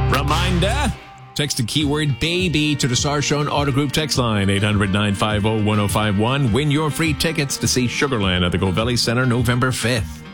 Reminder, text the keyword baby to the Star Shown Auto Group text line, 800-950-1051. Win your free tickets to see Sugarland at the Govelli Center November 5th.